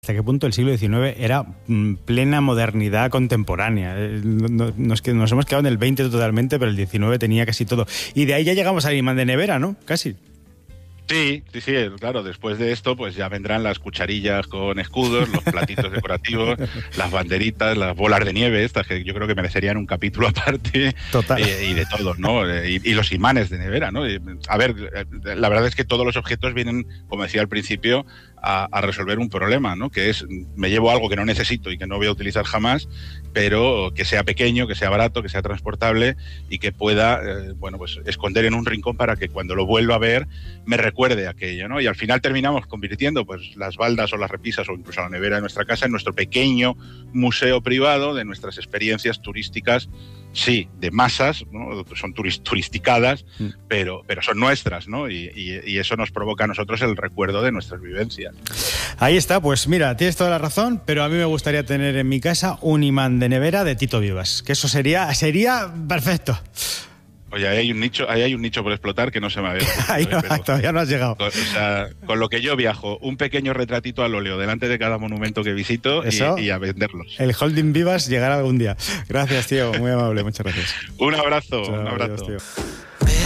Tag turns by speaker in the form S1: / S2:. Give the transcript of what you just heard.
S1: hasta qué punto el siglo XIX era plena modernidad contemporánea. No es que nos hemos quedado en el XX totalmente, pero el XIX tenía casi todo. Y de ahí ya llegamos al imán de nevera, ¿no? Casi.
S2: Sí, claro, después de esto pues ya vendrán las cucharillas con escudos, los platitos decorativos, las banderitas, las bolas de nieve, estas que yo creo que merecerían un capítulo aparte.
S1: Total.
S2: Y de todo, ¿no? Y los imanes de nevera, ¿no? A ver, la verdad es que todos los objetos vienen, como decía al principio, a resolver un problema, ¿no? Que es, me llevo algo que no necesito y que no voy a utilizar jamás, pero que sea pequeño, que sea barato, que sea transportable y que pueda, bueno, pues esconder en un rincón para que cuando lo vuelva a ver me recuerde aquello, ¿no? Y al final terminamos convirtiendo pues las baldas o las repisas o incluso la nevera de nuestra casa en nuestro pequeño museo privado de nuestras experiencias turísticas. Sí, de masas, ¿no? Son turisticadas, pero son nuestras, ¿no? Y eso nos provoca a nosotros el recuerdo de nuestras vivencias.
S1: Ahí está, pues mira, tienes toda la razón, pero a mí me gustaría tener en mi casa un imán de nevera de Tito Vivas, que eso sería perfecto.
S2: Oye, ahí hay un nicho por explotar que no se me había ocurrido,
S1: Ahí no, todavía no has llegado.
S2: Con lo que yo viajo, un pequeño retratito al óleo delante de cada monumento que visito y a venderlos.
S1: El Holding Vivas llegará algún día. Gracias, tío, muy amable, muchas gracias.
S2: Un abrazo,
S1: Chao,
S2: un abrazo.
S1: adiós, tío.